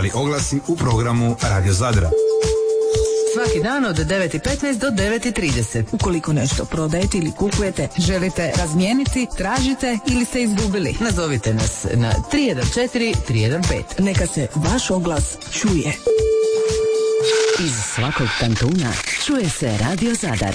Mali oglasi u programu Radio Zadra. Svaki dan od 9:15 do 9:30. Ukoliko nešto prodajete ili kupujete, želite razmijeniti, tražite ili ste izgubili, nazovite nas na 314 315. Neka se vaš oglas čuje. Iz svakog kantuna čuje se Radio Zadar.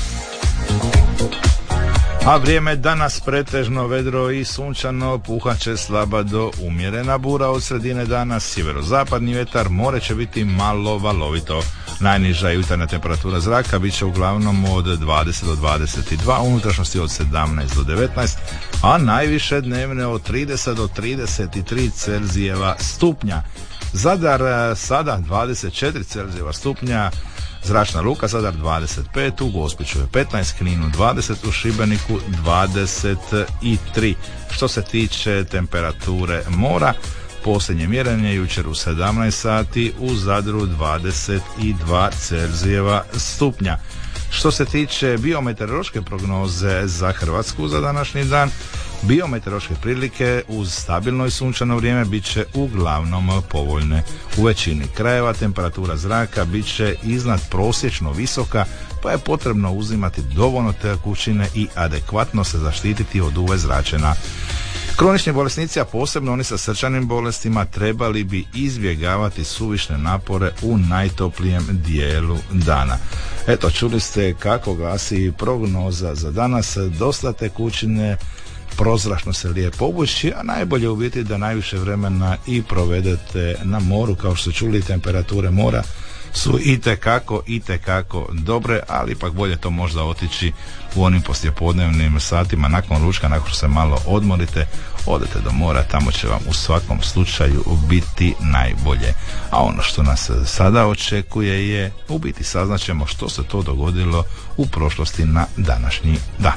A vrijeme danas pretežno vedro i sunčano, puhaće slaba do umjerena bura od sredine dana, sjeverozapadni vjetar, more će biti malo valovito. Najniža jutarnja temperatura zraka bit će uglavnom od 20 do 22, unutrašnjosti od 17 do 19, a najviše dnevne od 30 do 33 Celzijeva stupnja. Zadar sada 24 Celzijeva stupnja, Zračna luka Zadar 25, u Gospiću je 15, Kninu 20, u Šibeniku 23. Što se tiče temperature mora, posljednje mjerenje jučer u 17 sati, u Zadru 22 Celzijeva stupnja. Što se tiče biometeorološke prognoze za Hrvatsku za današnji dan, biometeorološke prilike uz stabilno i sunčano vrijeme bit će uglavnom povoljne. U većini krajeva temperatura zraka bit će iznad prosječno visoka, pa je potrebno uzimati dovoljno tekućine i adekvatno se zaštititi od UV zračenja. Kronični bolesnici, a posebno oni sa srčanim bolestima, trebali bi izbjegavati suvišne napore u najtoplijem dijelu dana. Eto, čuli ste kako glasi prognoza za danas, dosta tekućine, prozračno se lijepo obući, a najbolje u biti da najviše vremena i provedete na moru. Kao što ste čuli, temperature mora su itekako dobre, ali ipak bolje to možda otići u onim poslijepodnevnim satima nakon ručka, nakon što se malo odmorite, odete do mora, tamo će vam u svakom slučaju biti najbolje. A ono što nas sada očekuje je, u biti saznaćemo što se to dogodilo u prošlosti na današnji dan.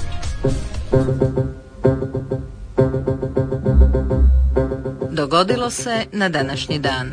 Dogodilo se na današnji dan.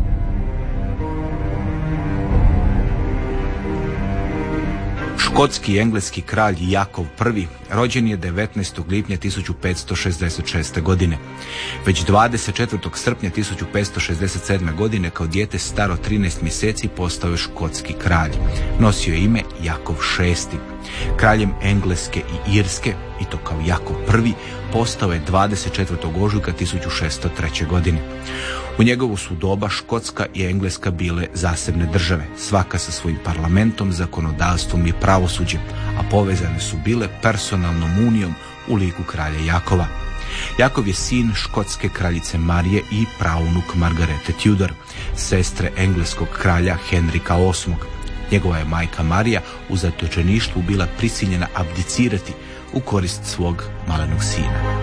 Škotski i engleski kralj Jakov I rođen je 19. lipnja 1566. godine. Već 24. srpnja 1567. godine kao dijete staro 13 mjeseci postao je škotski kralj. Nosio je ime Jakov VI. Kraljem Engleske i Irske, i to kao Jakov I, postao je 24. ožujka 1603. godine. U njegovu su doba Škotska i Engleska bile zasebne države, svaka sa svojim parlamentom, zakonodavstvom i pravosuđem, a povezane su bile personalnom unijom u liku kralja Jakova. Jakov je sin škotske kraljice Marije i praunuk Margarete Tudor, sestre engleskog kralja Henrika VIII. Njegova je majka Marija u zatočeništvu bila prisiljena abdicirati u korist svog malenog sina.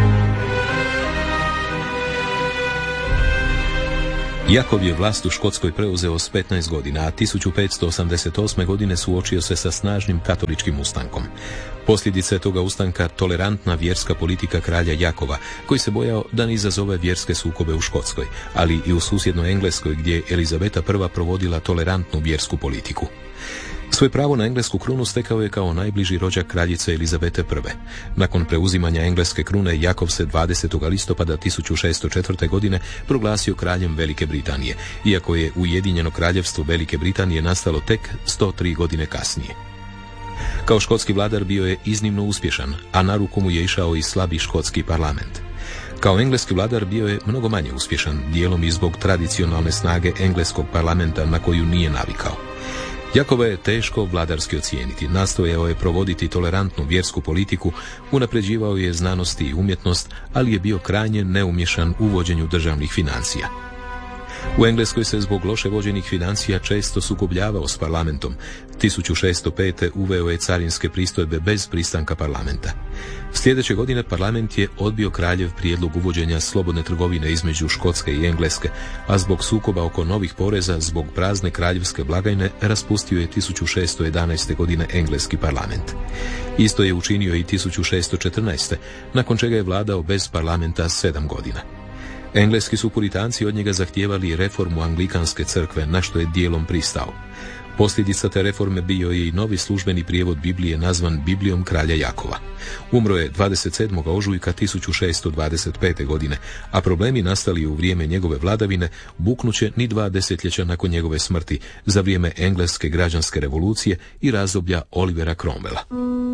Jakov je vlast u Škotskoj preuzeo s 15 godina, a 1588. godine suočio se sa snažnim katoličkim ustankom. Posljedica je toga ustanka tolerantna vjerska politika kralja Jakova, koji se bojao da ne izazove vjerske sukobe u Škotskoj, ali i u susjednoj Engleskoj gdje je Elizabeta I provodila tolerantnu vjersku politiku. Svoje pravo na englesku krunu stekao je kao najbliži rođak kraljice Elizabete I. Nakon preuzimanja engleske krune, Jakov se 20. listopada 1604. godine proglasio kraljem Velike Britanije, iako je Ujedinjeno kraljevstvo Velike Britanije nastalo tek 103 godine kasnije. Kao škotski vladar bio je iznimno uspješan, a na ruku mu je išao i slabi škotski parlament. Kao engleski vladar bio je mnogo manje uspješan, dijelom i zbog tradicionalne snage engleskog parlamenta na koju nije navikao. Jakova je teško vladarski ocijeniti, nastojao je provoditi tolerantnu vjersku politiku, unapređivao je znanost i umjetnost, ali je bio krajnje neumješan u vođenju državnih financija. U Engleskoj se zbog loše vođenih financija često sukobljavao s parlamentom. 1605. uveo je carinske pristojbe bez pristanka parlamenta. Sljedeće godine parlament je odbio kraljev prijedlog uvođenja slobodne trgovine između Škotske i Engleske, a zbog sukoba oko novih poreza zbog prazne kraljevske blagajne raspustio je 1611. godine engleski parlament. Isto je učinio i 1614. nakon čega je vladao bez parlamenta 7 godina. Engleski su puritanci od njega zahtijevali reformu anglikanske crkve, na što je dijelom pristao. Posljedica te reforme bio je i novi službeni prijevod Biblije nazvan Biblijom kralja Jakova. Umro je 27. ožujka 1625. godine, a problemi nastali u vrijeme njegove vladavine buknuće ni 2 desetljeća nakon njegove smrti, za vrijeme engleske građanske revolucije i razdoblja Olivera Cromwella.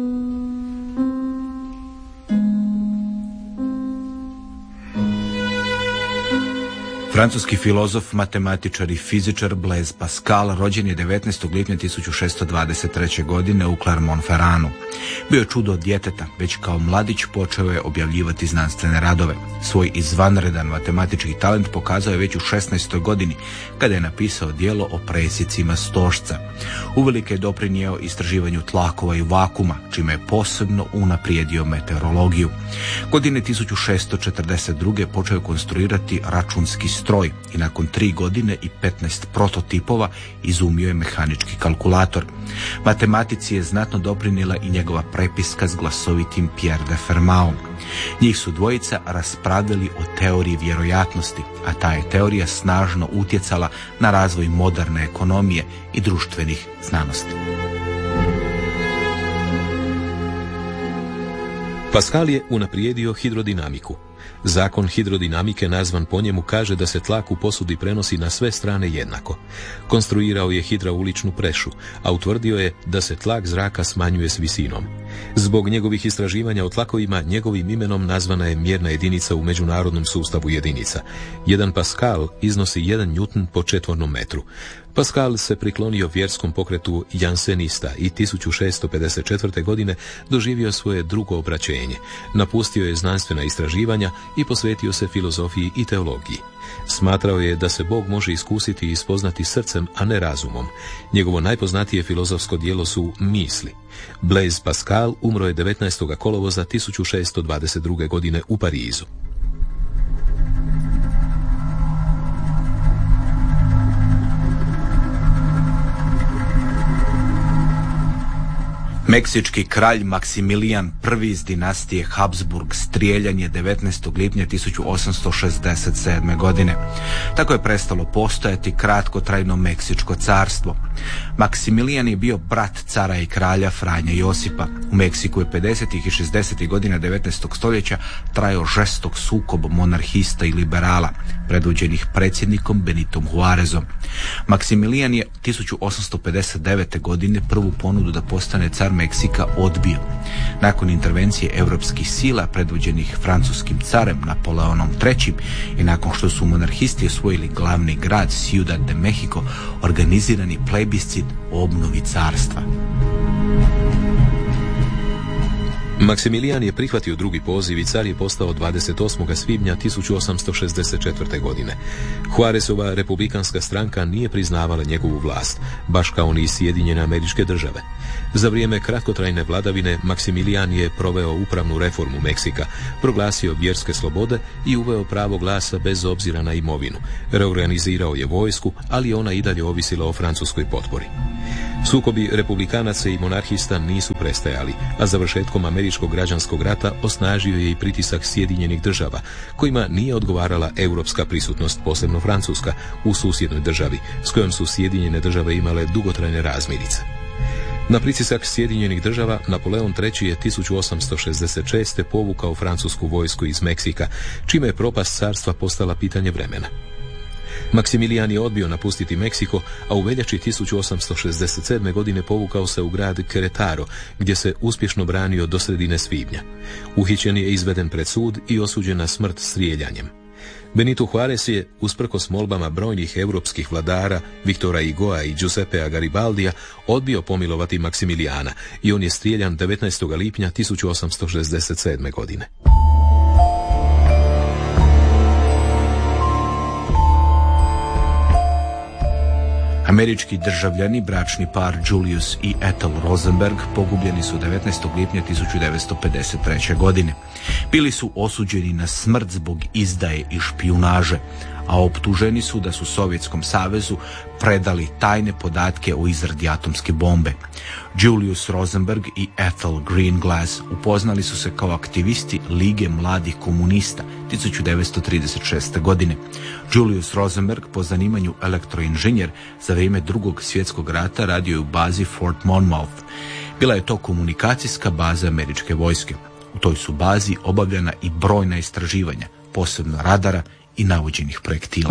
Francuski filozof, matematičar i fizičar Blaise Pascal rođen je 19. lipnja 1623. godine u Clermont-Ferranu. Bio je čudo od djeteta, već kao mladić počeo je objavljivati znanstvene radove. Svoj izvanredan matematički talent pokazao je već u 16. godini, kada je napisao djelo o presjecima stožca. Uvelike je doprinijeo istraživanju tlakova i vakuma, čime je posebno unaprijedio meteorologiju. Godine 1642. počeo je konstruirati računski stroj i nakon 3 godine i 15 prototipova izumio je mehanički kalkulator. Matematici je znatno doprinijela i njegova prepiska s glasovitim Pierre de Fermatom. Njih su dvojica raspravljali o teoriji vjerojatnosti, a ta je teorija snažno utjecala na razvoj moderne ekonomije i društvenih znanosti. Pascal je unaprijedio hidrodinamiku. Zakon hidrodinamike, nazvan po njemu, kaže da se tlak u posudi prenosi na sve strane jednako. Konstruirao je hidrauličnu prešu, a utvrdio je da se tlak zraka smanjuje s visinom. Zbog njegovih istraživanja o tlakovima, njegovim imenom nazvana je mjerna jedinica u međunarodnom sustavu jedinica. 1 Pascal iznosi 1 Newton po četvornom metru. Pascal se priklonio vjerskom pokretu jansenista i 1654. godine doživio svoje drugo obraćenje. Napustio je znanstvena istraživanja i posvetio se filozofiji i teologiji. Smatrao je da se Bog može iskusiti i spoznati srcem, a ne razumom. Njegovo najpoznatije filozofsko djelo su Misli. Blaise Pascal umro je 19. kolovoza 1622. godine u Parizu. Meksički kralj Maksimilijan I iz dinastije Habsburg strijeljan je 19. lipnja 1867. godine. Tako je prestalo postojati kratkotrajno Meksičko carstvo. Maksimilijan je bio brat cara i kralja Franje Josipa. U Meksiku je 50. i 60. godina 19. stoljeća trajao žestok sukob monarhista i liberala, predvođenih predsjednikom Benitom Juarezom. Maksimilijan je 1859. godine prvu ponudu da postane car Meksika odbio. Nakon intervencije europskih sila predvođenih francuskim carem Napoleonom III i nakon što su monarhisti osvojili glavni grad Ciudad de Mexico, organizirani plebiscit o obnovi carstva. Maksimilijan je prihvatio drugi poziv i car je postao 28. svibnja 1864. godine. Juarezova republikanska stranka nije priznavala njegovu vlast, baš kao ni Sjedinjene Američke Države. Za vrijeme kratkotrajne vladavine Maksimilijan je proveo upravnu reformu Meksika, proglasio vjerske slobode i uveo pravo glasa bez obzira na imovinu. Reorganizirao je vojsku, ali ona i dalje ovisila o francuskoj potpori. Sukobi republikanaca i monarhista nisu prestajali, a završetkom Američkog građanskog rata osnažio je i pritisak Sjedinjenih Država, kojima nije odgovarala europska prisutnost, posebno francuska, u susjednoj državi, s kojom su Sjedinjene Države imale dugotrajne razmirice. Na pritisak Sjedinjenih Država Napoleon III je 1866. povukao francusku vojsku iz Meksika, čime je propast carstva postala pitanje vremena. Maksimilijan je odbio napustiti Meksiko, a u veljači 1867. godine povukao se u grad Querétaro, gdje se uspješno branio do sredine svibnja. Uhićen je izveden pred sud i osuđen na smrt strijeljanjem. Benito Juarez je, usprkos molbama brojnih europskih vladara, Viktora Hugoa i Giuseppea Garibaldija, odbio pomilovati Maksimilijana i on je strijeljan 19. lipnja 1867. godine. Američki državljani, bračni par Julius i Ethel Rosenberg, pogubljeni su 19. lipnja 1953. godine. Bili su osuđeni na smrt zbog izdaje i špijunaže, a optuženi su da su Sovjetskom savezu predali tajne podatke o izradi atomske bombe. Julius Rosenberg i Ethel Greenglass upoznali su se kao aktivisti Lige mladih komunista 1936. godine. Julius Rosenberg, po zanimanju elektroinženjer, za vrijeme Drugog svjetskog rata radio je u bazi Fort Monmouth. Bila je to komunikacijska baza američke vojske. U toj su bazi obavljena i brojna istraživanja, posebno radara i navođenih projektila.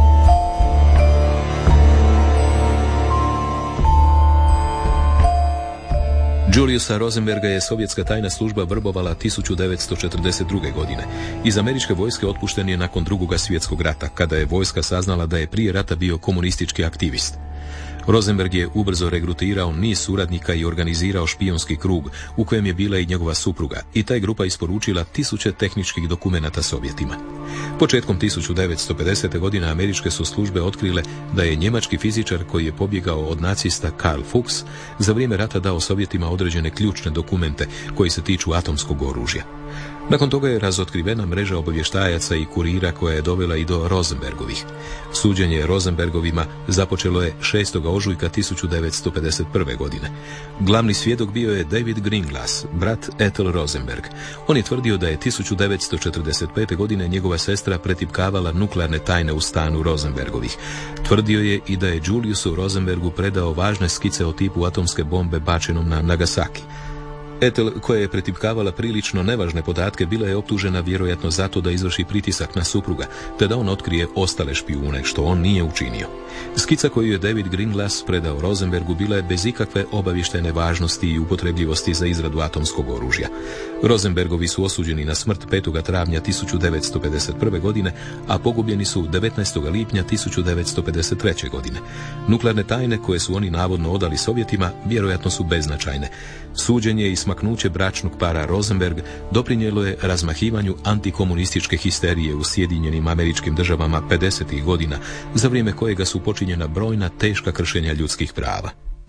Juliusa Rosenberga je sovjetska tajna služba vrbovala 1942. godine. Iz američke vojske otpušten je nakon Drugog svjetskog rata, kada je vojska saznala da je prije rata bio komunistički aktivist. Rosenberg je ubrzo regrutirao niz suradnika i organizirao špijunski krug u kojem je bila i njegova supruga i ta je grupa isporučila tisuće tehničkih dokumenata Sovjetima. Početkom 1950. godine američke su službe otkrile da je njemački fizičar koji je pobjegao od nacista Karl Fuchs za vrijeme rata dao Sovjetima određene ključne dokumente koji se tiču atomskog oružja. Nakon toga je razotkrivena mreža obavještajaca i kurira koja je dovela i do Rosenbergovih. Suđenje Rosenbergovima započelo je 6. ožujka 1951. godine. Glavni svjedok bio je David Greenglass, brat Ethel Rosenberg. On je tvrdio da je 1945. godine njegova sestra pretipkavala nuklearne tajne u stanu Rosenbergovih. Tvrdio je i da je Juliusu Rosenbergu predao važne skice o tipu atomske bombe bačenom na Nagasaki. Ethel, koja je pretipkavala prilično nevažne podatke, bila je optužena vjerojatno zato da izvrši pritisak na supruga, te da on otkrije ostale špijune, što on nije učinio. Skica koju je David Greenglass predao Rosenbergu bila je bez ikakve obavještajne važnosti i upotrebljivosti za izradu atomskog oružja. Rosenbergovi su osuđeni na smrt 5. travnja 1951. godine, a pogubljeni su 19. lipnja 1953. godine. Nuklearne tajne koje su oni navodno odali Sovjetima vjerojatno su beznačajne. Suđenje i smaknuće bračnog para Rosenberg doprinijelo je razmahivanju antikomunističke histerije u Sjedinjenim Američkim Državama 50. godina, za vrijeme kojega su počinjena brojna teška kršenja ljudskih prava.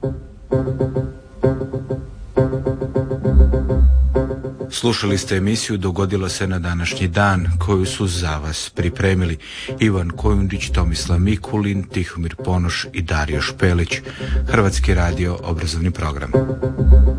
Slušali ste emisiju Dogodilo se na današnji dan, koju su za vas pripremili Ivan Kojundić, Tomislav Mikulin, Tihomir Ponoš i Dario Špelić. Hrvatski radio, obrazovni program.